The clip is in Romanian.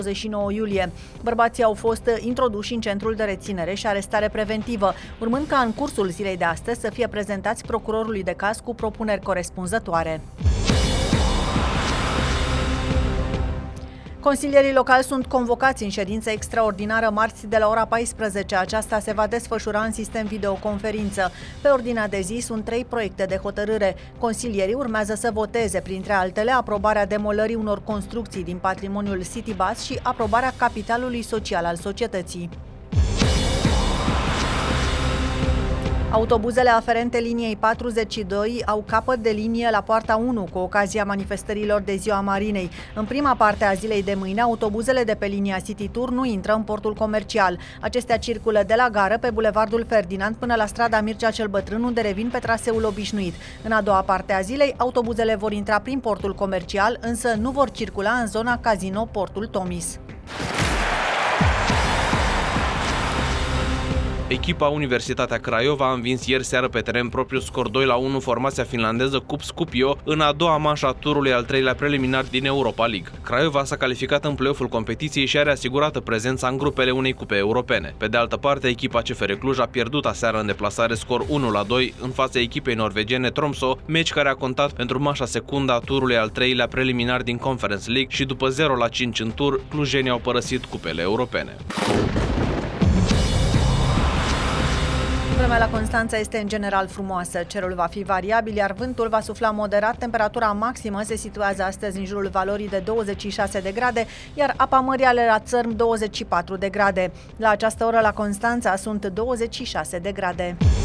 29 iulie. Bărbații au fost introduși în centrul de reținere și arestare preventivă, urmând ca în cursul zilei de astăzi să fie prezentați procurorului de caz cu propuneri corespunzătoare. Consilierii locali sunt convocați în ședință extraordinară marți de la ora 14. Aceasta se va desfășura în sistem videoconferință. Pe ordinea de zi sunt 3 proiecte de hotărâre. Consilierii urmează să voteze, printre altele, aprobarea demolării unor construcții din patrimoniul City Bus și aprobarea capitalului social al societății. Autobuzele aferente liniei 42 au capăt de linie la poarta 1 cu ocazia manifestărilor de Ziua Marinei. În prima parte a zilei de mâine, autobuzele de pe linia City Tour nu intră în portul comercial. Acestea circulă de la gară pe bulevardul Ferdinand până la strada Mircea cel Bătrân, unde revin pe traseul obișnuit. În a doua parte a zilei, autobuzele vor intra prin portul comercial, însă nu vor circula în zona Casino Portul Tomis. Echipa Universitatea Craiova a învins ieri seară pe teren propriu scor 2-1 formația finlandeză Cup Skopje în a doua manșă a turului al 3-lea preliminar din Europa League. Craiova s-a calificat în play-off-ul competiției și are asigurată prezența în grupele unei cupe europene. Pe de altă parte, echipa CFR Cluj a pierdut aseară în deplasare scor 1-2 în fața echipei norvegiene Tromsø, meci care a contat pentru manșa secundă a turului al 3-lea preliminar din Conference League și după 0-5 în tur, clujenii au părăsit cupele europene. Vremea la Constanța este în general frumoasă. Cerul va fi variabil, iar vântul va sufla moderat. Temperatura maximă se situează astăzi în jurul valorii de 26 de grade, iar apa mării are la țărm 24 de grade. La această oră la Constanța sunt 26 de grade.